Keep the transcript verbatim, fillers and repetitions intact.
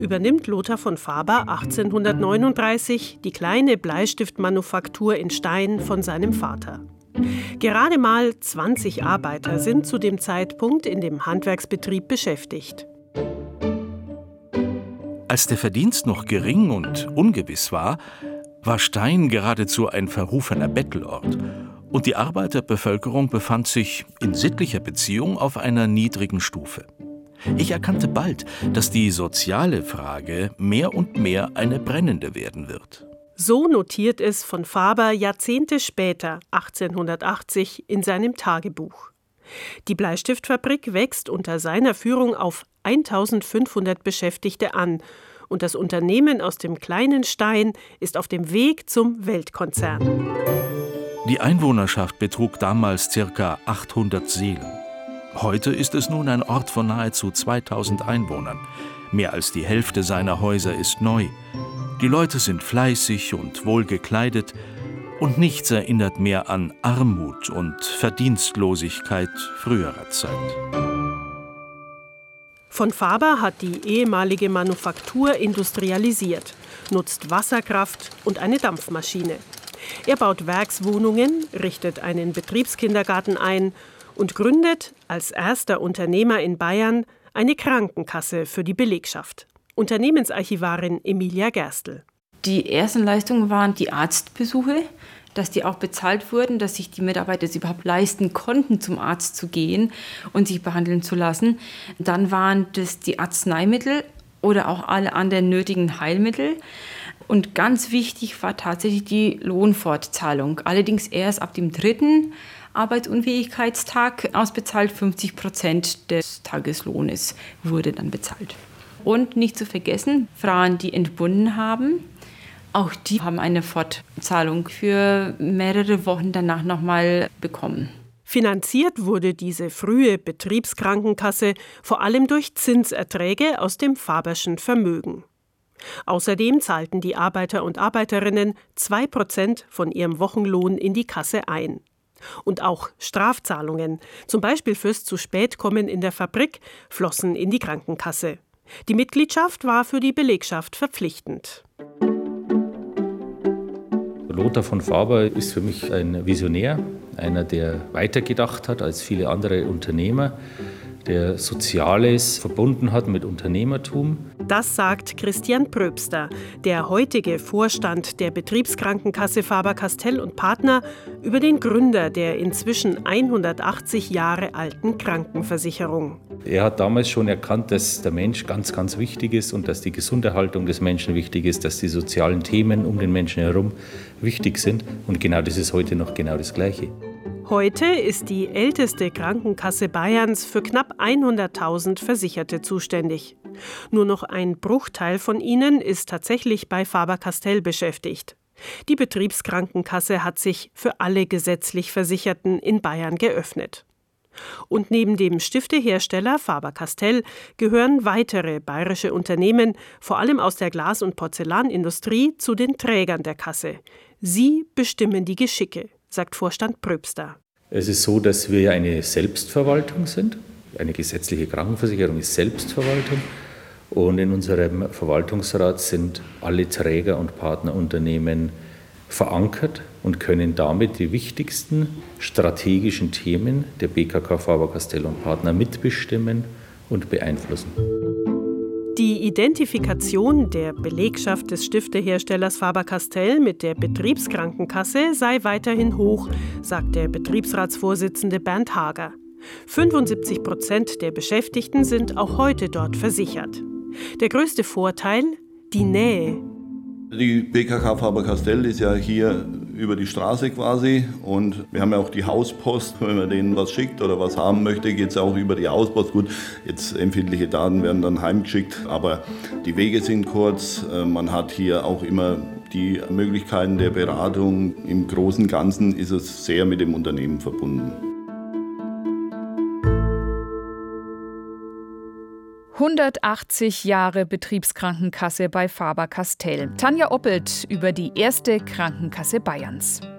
übernimmt Lothar von Faber achtzehnhundertneununddreißig die kleine Bleistiftmanufaktur in Stein von seinem Vater. Gerade mal zwanzig Arbeiter sind zu dem Zeitpunkt in dem Handwerksbetrieb beschäftigt. Als der Verdienst noch gering und ungewiss war, war Stein geradezu ein verrufener Bettelort. Und die Arbeiterbevölkerung befand sich in sittlicher Beziehung auf einer niedrigen Stufe. Ich erkannte bald, dass die soziale Frage mehr und mehr eine brennende werden wird. So notiert es von Faber Jahrzehnte später, achtzehnhundertachtzig, in seinem Tagebuch. Die Bleistiftfabrik wächst unter seiner Führung auf eintausendfünfhundert Beschäftigte an und das Unternehmen aus dem kleinen Stein ist auf dem Weg zum Weltkonzern. Die Einwohnerschaft betrug damals ca. achthundert Seelen. Heute ist es nun ein Ort von nahezu zweitausend Einwohnern. Mehr als die Hälfte seiner Häuser ist neu. Die Leute sind fleißig und wohlgekleidet und nichts erinnert mehr an Armut und Verdienstlosigkeit früherer Zeit. Von Faber hat die ehemalige Manufaktur industrialisiert, nutzt Wasserkraft und eine Dampfmaschine. Er baut Werkswohnungen, richtet einen Betriebskindergarten ein und gründet als erster Unternehmer in Bayern eine Krankenkasse für die Belegschaft. Unternehmensarchivarin Emilia Gerstl. Die ersten Leistungen waren die Arztbesuche, dass die auch bezahlt wurden, dass sich die Mitarbeiter es überhaupt leisten konnten, zum Arzt zu gehen und sich behandeln zu lassen. Dann waren das die Arzneimittel oder auch alle anderen nötigen Heilmittel. Und ganz wichtig war tatsächlich die Lohnfortzahlung. Allerdings erst ab dem dritten Arbeitsunfähigkeitstag ausbezahlt. fünfzig Prozent des Tageslohnes wurde dann bezahlt. Und nicht zu vergessen, Frauen, die entbunden haben, auch die haben eine Fortzahlung für mehrere Wochen danach nochmal bekommen. Finanziert wurde diese frühe Betriebskrankenkasse vor allem durch Zinserträge aus dem Faberschen Vermögen. Außerdem zahlten die Arbeiter und Arbeiterinnen zwei Prozent von ihrem Wochenlohn in die Kasse ein. Und auch Strafzahlungen, zum Beispiel fürs Zu-Spät-Kommen in der Fabrik, flossen in die Krankenkasse. Die Mitgliedschaft war für die Belegschaft verpflichtend. Lothar von Faber ist für mich ein Visionär, einer, der weitergedacht hat als viele andere Unternehmer, der Soziales verbunden hat mit Unternehmertum. Das sagt Christian Pröbster, der heutige Vorstand der Betriebskrankenkasse Faber-Castell und Partner, über den Gründer der inzwischen hundertachtzig Jahre alten Krankenversicherung. Er hat damals schon erkannt, dass der Mensch ganz, ganz wichtig ist und dass die Gesunderhaltung des Menschen wichtig ist, dass die sozialen Themen um den Menschen herum wichtig sind. Und genau das ist heute noch genau das Gleiche. Heute ist die älteste Krankenkasse Bayerns für knapp hunderttausend Versicherte zuständig. Nur noch ein Bruchteil von ihnen ist tatsächlich bei Faber-Castell beschäftigt. Die Betriebskrankenkasse hat sich für alle gesetzlich Versicherten in Bayern geöffnet. Und neben dem Stiftehersteller Faber-Castell gehören weitere bayerische Unternehmen, vor allem aus der Glas- und Porzellanindustrie, zu den Trägern der Kasse. Sie bestimmen die Geschicke, sagt Vorstand Pröbster. Es ist so, dass wir eine Selbstverwaltung sind. Eine gesetzliche Krankenversicherung ist Selbstverwaltung. Und in unserem Verwaltungsrat sind alle Träger- und Partnerunternehmen verankert und können damit die wichtigsten strategischen Themen der B K K Faber-Castell und Partner mitbestimmen und beeinflussen. Die Identifikation der Belegschaft des Stifteherstellers Faber-Castell mit der Betriebskrankenkasse sei weiterhin hoch, sagt der Betriebsratsvorsitzende Bernd Hager. fünfundsiebzig Prozent der Beschäftigten sind auch heute dort versichert. Der größte Vorteil? Die Nähe. Die B K K Faber-Castell ist ja hier über die Straße quasi und wir haben ja auch die Hauspost. Wenn man denen was schickt oder was haben möchte, geht es auch über die Hauspost. Gut, jetzt empfindliche Daten werden dann heimgeschickt, aber die Wege sind kurz. Man hat hier auch immer die Möglichkeiten der Beratung. Im Großen und Ganzen ist es sehr mit dem Unternehmen verbunden. hundertachtzig Jahre Betriebskrankenkasse bei Faber-Castell. Tanja Oppelt über die erste Krankenkasse Bayerns.